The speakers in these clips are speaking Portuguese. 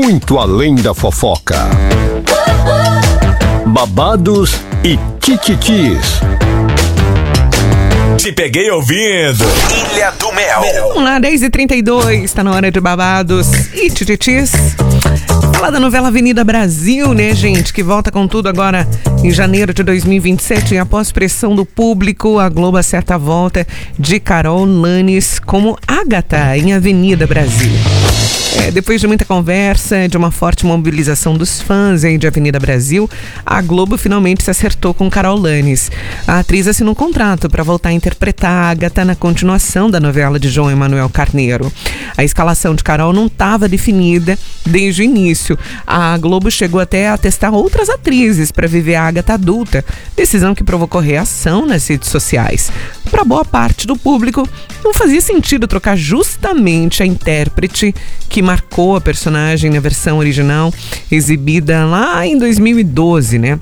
muito além da fofoca. Babados e tititis. Te peguei ouvindo Ilha do Mel. Vamos lá, 10h32, tá na hora de babados e tititis. Falar da novela Avenida Brasil, né, gente? Que volta com tudo agora em janeiro de 2027. E após pressão do público, a Globo acerta a volta de Carol Lanes como Ágata em Avenida Brasil. Depois de muita conversa, de uma forte mobilização dos fãs aí de Avenida Brasil, a Globo finalmente se acertou com Carol Lanes. A atriz assinou um contrato para voltar a interpretar a Ágata na continuação da novela de João Emanuel Carneiro. A escalação de Carol não estava definida desde o início. A Globo chegou até a testar outras atrizes para viver a Ágata adulta, decisão que provocou reação nas redes sociais. Para boa parte do público, não fazia sentido trocar justamente a intérprete que marcou a personagem na versão original, exibida lá em 2012, né?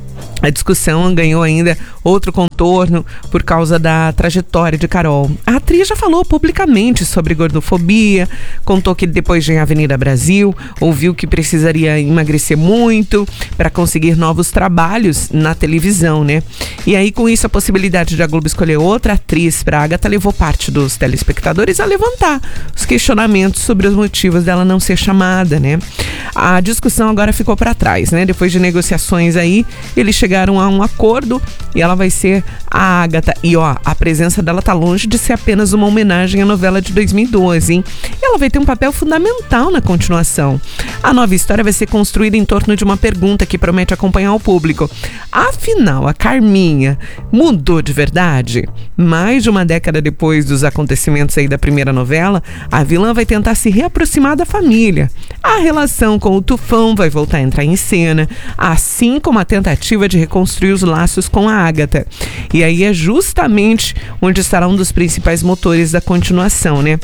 A discussão ganhou ainda outro contorno por causa da trajetória de Carol. A atriz já falou publicamente sobre gordofobia, contou que depois de Avenida Brasil, ouviu que precisaria emagrecer muito para conseguir novos trabalhos na televisão, né? E aí, com isso, a possibilidade de a Globo escolher outra atriz para Ágata levou parte dos telespectadores a levantar os questionamentos sobre os motivos dela não ser chamada, né? A discussão agora ficou para trás, né? Depois de negociações aí, eles chegaram a um acordo e ela vai ser a Ágata. E a presença dela tá longe de ser apenas uma homenagem à novela de 2012, hein? E ela vai ter um papel fundamental na continuação. A nova história vai ser construída em torno de uma pergunta que promete acompanhar o público. Afinal, a Carminha mudou de verdade? Mais de uma década depois dos acontecimentos aí da primeira novela, a vilã vai tentar se reaproximar da família. A relação com o Tufão vai voltar a entrar em cena, assim como a tentativa de reconstruir os laços com a Ágata. E aí é justamente onde estará um dos principais motores da continuação, né?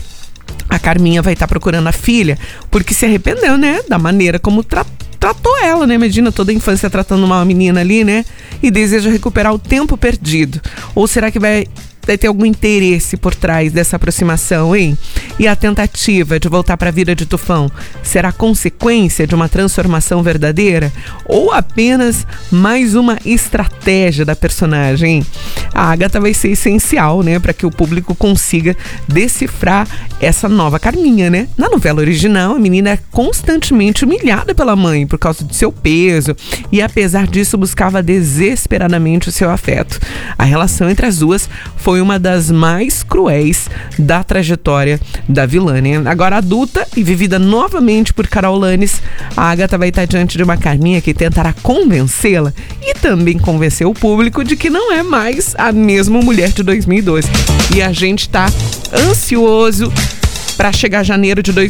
A Carminha vai estar procurando a filha porque se arrependeu, né? Da maneira como tratou ela, né? Imagina toda a infância tratando uma menina ali, né? E deseja recuperar o tempo perdido. Ou será que vai ter algum interesse por trás dessa aproximação, hein? E a tentativa de voltar para a vida de Tufão será consequência de uma transformação verdadeira ou apenas mais uma estratégia da personagem, hein? A Ágata vai ser essencial, né, para que o público consiga decifrar essa nova Carminha, né? Na novela original, a menina é constantemente humilhada pela mãe por causa de seu peso e, apesar disso, buscava desesperadamente o seu afeto. A relação entre as duas foi uma das mais cruéis da trajetória da vilã, né? Agora adulta e vivida novamente por Carol Lanes, a Ágata vai estar diante de uma Carminha que tentará convencê-la e também convencer o público de que não é mais a mesma mulher de 2012. E a gente tá ansioso para chegar janeiro de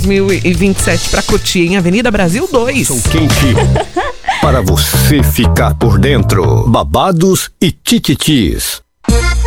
2027 para curtir em Avenida Brasil 2. Sou quente para você ficar por dentro. Babados e tititis.